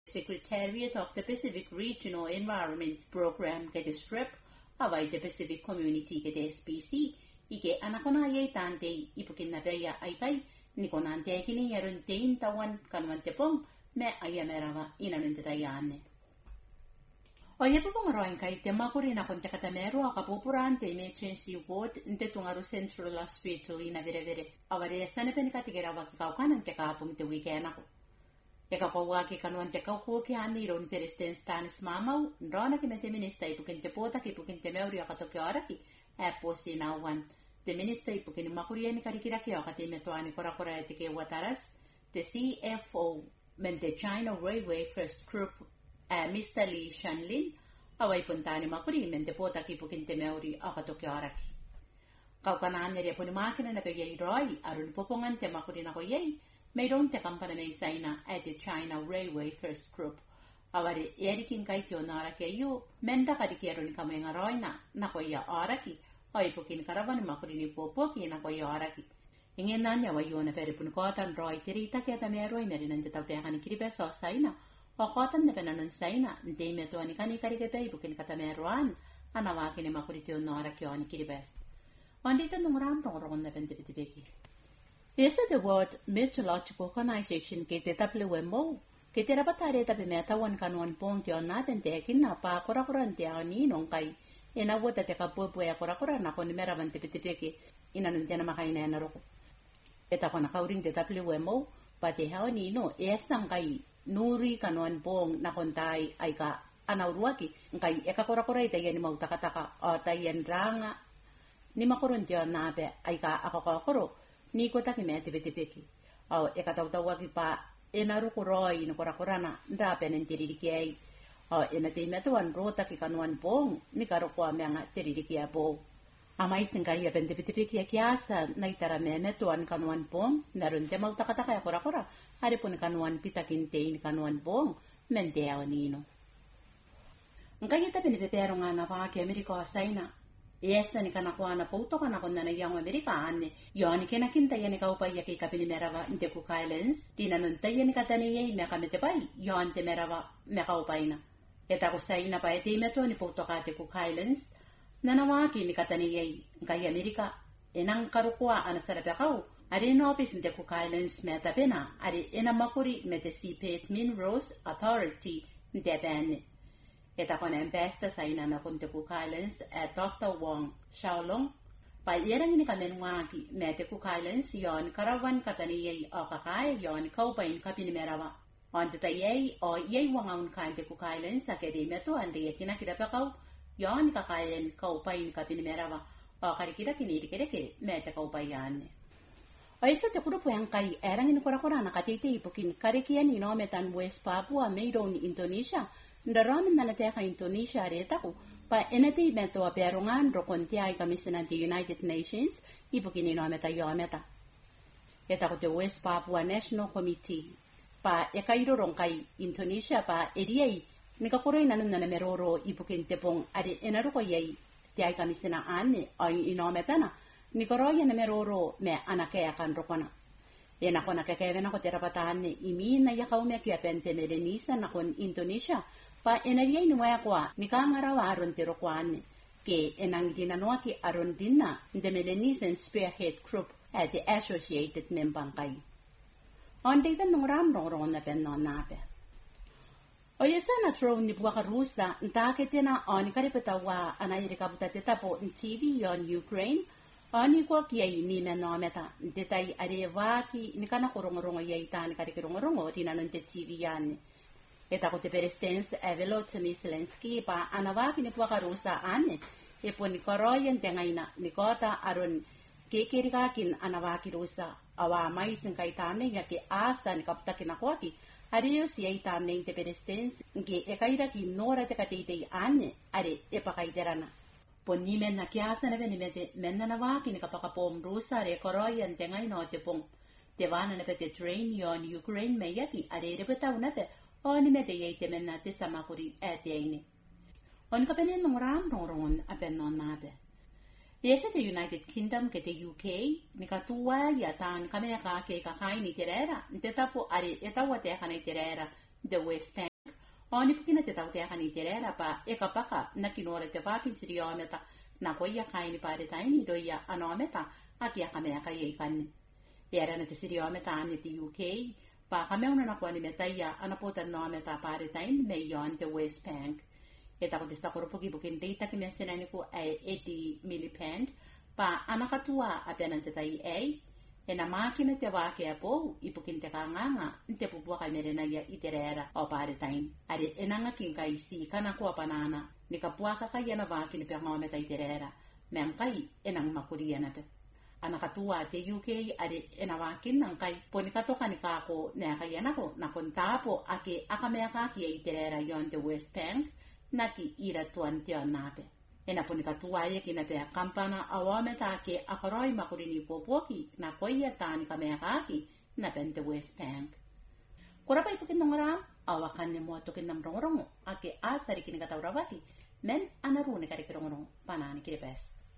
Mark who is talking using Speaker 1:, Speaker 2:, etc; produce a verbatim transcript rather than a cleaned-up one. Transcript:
Speaker 1: Secretariat of the Pacific Regional Environment Program kete STREP, awai the Pacific Community kete S P C, ike anakona ye tante ipukin na beya aikai, nikonante kini yarun tein tawan kanwante pong, me ayamerava inanunte tayane. Oye pupong roin kai te makuri na konte katamero akapupurante emergency ward nte tungaru Central Hospital ina vere vere, aware sane penikatigira wakikaukanan te kapung te weekendako. Eka kaua ki kanuan te kaukua ki ani ron peristen stanis mamau, nrona ki me te minista ipukin te pota ki ipukin te meuri akatoki oraki, e posti na uwan. Te minista ipukin makurieni karikiraki akate me toani korakora e te ke wataras, te C F O, men te China Railway First Group, e Mister Lee Shanlin, awai puntani makuri men te pota ki ipukin te meuri akatoki oraki. Kaukanaan nere puni makina na pe yei roi, arun popongan te makuri na ko yei, Meidon te kampana mei saina at the China Railway First Group. Awari erikin kaitio narake yu, menda kadikero ni kamenga roina, nakoya araki, oipukin karavan makurini popoki nakoya araki. Ingen nanya wayona peripun kotan roi tirita keta meroi merinan te tautehan kiribeso saina, o kotan ne penanon saina, nte metuani kani karikepe ipukin katameruan, anawaki ni makuritio narake oni kiribes. Wandita nungram rongon na pentipitipeki. Yes, the World Meteorological Organization ke te taple wemo, ke te rapatare tape meta wan kanuan pong te ona pente kina pa korakoran te ani non kai, ena wota te kapopo ya korakora na koni mera van te pitipeke, ina nuntiana makaina na roko. Eta kona kauring te taple wemo, pa te haoni no, esang kai nuri kanuan pong na kontai aika anauruaki, kai eka korakora ita yani mautakataka o tayan ranga, ni makoron te ona pe aika akakakoro, ni kota ki me te petepeki. Au e ka tautaua ki pa e na ruku roi no korakorana nda penentiriki ai. Au e na te metuan rota ki kanuan pong ni ka roko meanga tiririki a po. Amaisin ka ia pentepetepeki a kiasa na itara me metuan kanuan pong na run te mautakataka ya korakora haripun kanuan pitakin te in kanuan pong mente ao nino. Nkai ta penepepero nga na waki Amerika saina. Esa ni kana kuana pouto kana konna na yang Amerika ane yoni kena kinta yani ka upa ya ke kapini merava inte Cook Islands tina non tayani katani ye me kamete pai yon te merava me ka upaina eta ko saina pa ete meto ni pouto ka te Cook Islands nana wa ki ni katani ye ngai Amerika enang karukua ana sara pe kau ari no office inte Cook Islands me ta pena ari ena makuri me te Seabed Minerals Authority inte bene. Eta kona empesta saina na kunte Cook Islands at Doctor Wong Xiaolong. Pa yerang ni kamen waki me te Cook Islands yon karawan katani yei o kakay yon kaupain kapini merawa. On te yei o yei wangaun kain te Cook Islands akede meto ande yakina kirapakau yon kakayen kaupain kapini merawa o karikira kinirikireke me te kaupayane. O isa te kurupu yang kai erang ni korakora na katite ipukin karikian inometan West Papua Meidon Indonesia. Ndaramin na nateka Indonesia aretaku pa eneti meto a perungan rokontia i kamisina the United Nations ipukin inometa yometa. Eta ko te West Papua National Committee pa ekairo rongkai Indonesia pa eriai nikakuroi nanun na meroro ipukin tepong ari enaruko yei te ai kamisina ane ai inometana nikoroi na meroro me anakea kan rokona. Ena kona kekevena ko terapatane imina ya kaume kia pente melenisa na kon Indonesia pa enariai ni waya kwa nikangarawa aron tero kwane ke enang dinanoa ki aron dinna the Melanesian Spearhead Group at the Associated Membang kai. On data nung ram rong rong na pen non nape. O yesa na tro ni buwaka rusa ntakete na on karipatawa anayri kabutate tapo in T V on Ukraine. Ani kwa kiai ni meno meta detai arewa ki ni kana korongorongo yai tani kari korongorongo tina non te T V yan. Eta ko te perestens Evelo Zelensky pa anawa ki ni puaka rusa ane e po ni koroyen tengaina ni kota aron kekirika kin anawa ki rusa awa mais ngai tane ya ki asta ni kapta ki nakwaki ariyo si yai tane te perestens nge e kaira ki nora te katete ane are e pakaiderana. Poni men na kiasa na veni mete menna na waki ni kapakapom rusa re koroyan tengai no te pong te vana na pete train yon Ukraine me yaki are repeta una pe o ni mete yei te menna te samakuri e te aini. On kapenin nung ram rong rongon apen non nape. Yese te United Kingdom ke te U K ni katua ya tan kamea ka ke kakai ni terera te tapo are etawa te kana terera the West Bank Oni pukina te tau te akani te rera pa e ka paka na kinore te whāpisiri o ameta na koia kaini pare taini roia ano ameta a ki a kamea kai e kane. E ara na te siri o ameta ane te U K pa kameuna na kuani me taia ana pota no ameta pare taini me yon te West Bank. E tako te sakoropuki bukin deita ki mea senaniku e Eddie Miliband pa ana katua a pena te tai ei e na mākina te wāke a pou i pukin te kānganga te pupua kai merena ia i te reera o pare taini. Are enanga kin kai si kana kua panana ni ka puaka kai ana wākina pe ngā meta i te reera meam kai enang makuri ana pe. Ana katua te U K are ena wākina kai po ni katoka ni kako nea kai anako na kon tāpo ake akamea kāki i te reera yon te West Bank na ki ira tuan te o nāpe. Ena poni katua ia ki na pea kampana awame ta ke akaroi makurini popoki na koia tāni ka mea kāki na pente West Bank. Kora pai pukin nongaram, awakan ne mua tokin nam rongorongo, ake asari kini kataurawaki, men anarune kari ki rongorongo, panani kiri pes.